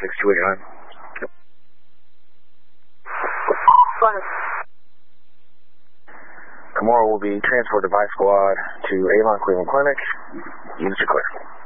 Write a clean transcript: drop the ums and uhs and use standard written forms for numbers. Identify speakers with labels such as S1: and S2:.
S1: 6289. Tomorrow will be transport device squad to Avon Cleveland Clinic. Units are clear.